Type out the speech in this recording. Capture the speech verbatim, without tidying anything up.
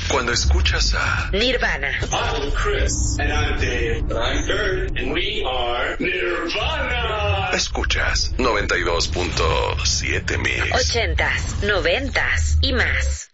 Cuando escuchas a Nirvana. I'm Chris. And I'm Dave. I'm Kurt. And we are Nirvana. Escuchas noventa y dos punto siete mil. Ochentas, noventas y más.